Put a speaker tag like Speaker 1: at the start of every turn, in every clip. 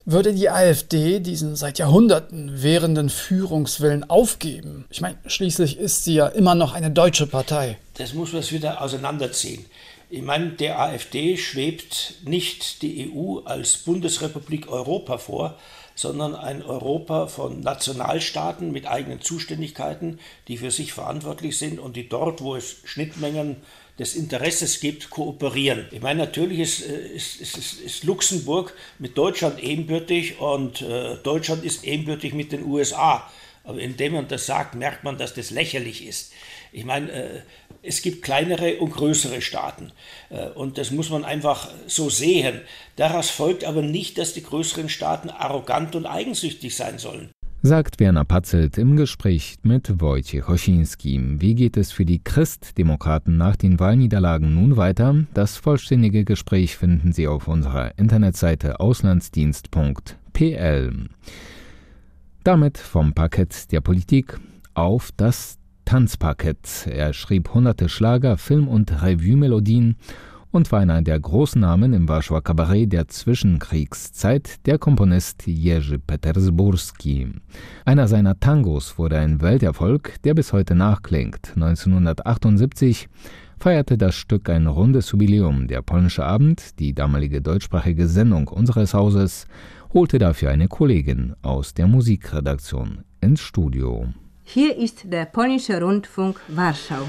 Speaker 1: Würde die AfD diesen seit Jahrhunderten währenden Führungswillen aufgeben? Ich meine, schließlich ist sie ja immer noch eine deutsche Partei.
Speaker 2: Das muss man wieder auseinanderziehen. Ich meine, der AfD schwebt nicht die EU als Bundesrepublik Europa vor, sondern ein Europa von Nationalstaaten mit eigenen Zuständigkeiten, die für sich verantwortlich sind und die dort, wo es Schnittmengen des Interesses gibt, kooperieren. Ich meine, natürlich ist Luxemburg mit Deutschland ebenbürtig und Deutschland ist ebenbürtig mit den USA. Aber indem man das sagt, merkt man, dass das lächerlich ist. Ich meine, es gibt kleinere und größere Staaten und das muss man einfach so sehen. Daraus folgt aber nicht, dass die größeren Staaten arrogant und eigensüchtig sein sollen.
Speaker 3: Sagt Werner Patzelt im Gespräch mit Wojciech Osinski. Wie geht es für die Christdemokraten nach den Wahlniederlagen nun weiter? Das vollständige Gespräch finden Sie auf unserer Internetseite auslandsdienst.pl. Damit vom Parkett der Politik auf das Tanzparkett. Er schrieb hunderte Schlager, Film- und Revue-Melodien und war einer der großen Namen im Warschauer Kabarett der Zwischenkriegszeit, der Komponist Jerzy Petersburski. Einer seiner Tangos wurde ein Welterfolg, der bis heute nachklingt. 1978 feierte das Stück ein rundes Jubiläum. Der Polnische Abend, die damalige deutschsprachige Sendung unseres Hauses, holte dafür eine Kollegin aus der Musikredaktion ins Studio.
Speaker 4: Hier ist der Polnische Rundfunk Warschau.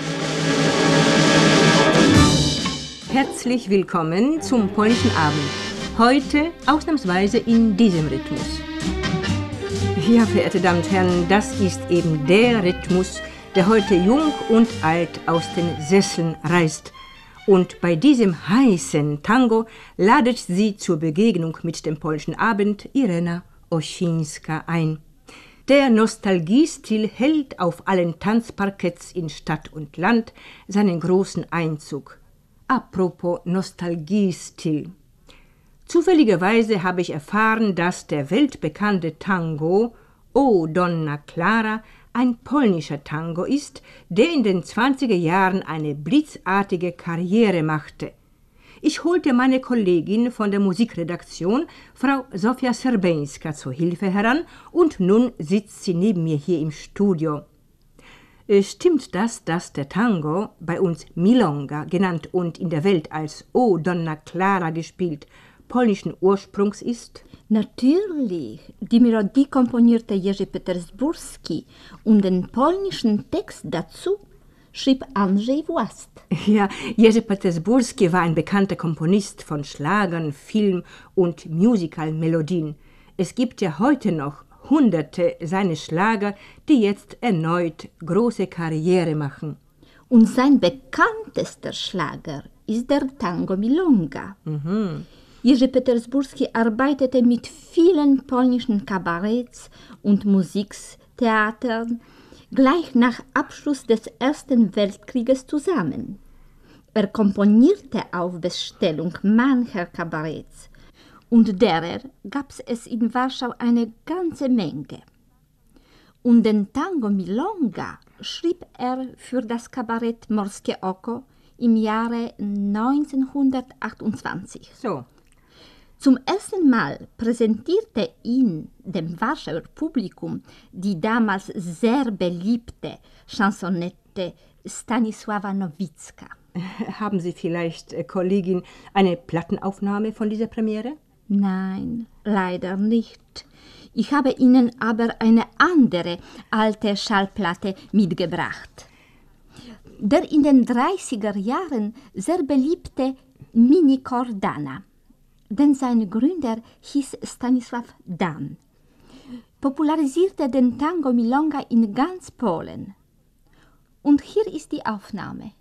Speaker 4: Herzlich willkommen zum Polnischen Abend. Heute ausnahmsweise in diesem Rhythmus. Ja, verehrte Damen und Herren, das ist eben der Rhythmus, der heute jung und alt aus den Sesseln reißt. Und bei diesem heißen Tango ladet sie zur Begegnung mit dem Polnischen Abend Irena Osińska ein. Der Nostalgiestil hält auf allen Tanzparketts in Stadt und Land seinen großen Einzug. Apropos Nostalgiestil. Zufälligerweise habe ich erfahren, dass der weltbekannte Tango O Donna Clara ein polnischer Tango ist, der in den 20er Jahren eine blitzartige Karriere machte. Ich holte meine Kollegin von der Musikredaktion, Frau Zofia Serbeńska, zur Hilfe heran und nun sitzt sie neben mir hier im Studio. Stimmt das, dass der Tango, bei uns Milonga genannt und in der Welt als O Donna Clara gespielt, polnischen Ursprungs ist?
Speaker 5: Natürlich. Die Melodie komponierte Jerzy Petersburski und den polnischen Text dazu schrieb Andrzej Włast.
Speaker 4: Ja, Jerzy Petersburski war ein bekannter Komponist von Schlagern, Film- und Musical-Melodien. Es gibt ja heute noch Hunderte seiner Schlager, die jetzt erneut große Karriere machen.
Speaker 5: Und sein bekanntester Schlager ist der Tango Milonga. Jerzy Petersburski arbeitete mit vielen polnischen Kabaretts und Musiktheatern gleich nach Abschluss des Ersten Weltkrieges zusammen. Er komponierte auf Bestellung mancher Kabaretts und derer gab es in Warschau eine ganze Menge. Und den Tango Milonga schrieb er für das Kabarett Morskie Oko im Jahre 1928.
Speaker 4: So.
Speaker 5: Zum ersten Mal präsentierte ihn dem Warschauer Publikum die damals sehr beliebte Chansonette Stanisława Nowicka.
Speaker 4: Haben Sie vielleicht, Kollegin, eine Plattenaufnahme von dieser Premiere?
Speaker 5: Nein, leider nicht. Ich habe Ihnen aber eine andere alte Schallplatte mitgebracht. Der in den 30er Jahren sehr beliebte Mini Kordana, denn sein Gründer hieß Stanisław Dan, popularisierte den Tango Milonga in ganz Polen. Und hier ist die Aufnahme.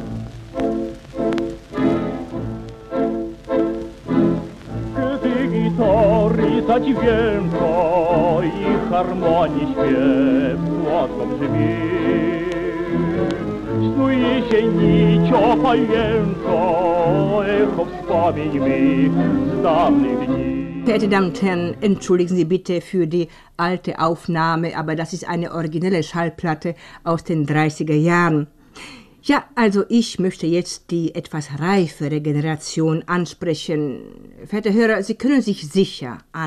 Speaker 6: Gdy gitary zadźwięko i harmonii śpiew słodko brzmi, snuje się nicią pajęczą echo wspomnień mych z dawnych dni.
Speaker 4: Verehrte Damen und Herren, entschuldigen Sie bitte für die alte Aufnahme, aber das ist eine originelle Schallplatte aus den 30er Jahren. Ja, also ich möchte jetzt die etwas reifere Generation ansprechen. Verehrte Hörer, Sie können sich sicher